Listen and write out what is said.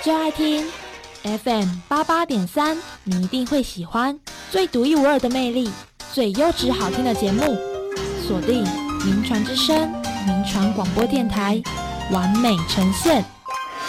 就爱听 FM88.3，你一定会喜欢，最独一无二的魅力，最优质好听的节目，锁定民传之声，民传广播电台，完美呈现。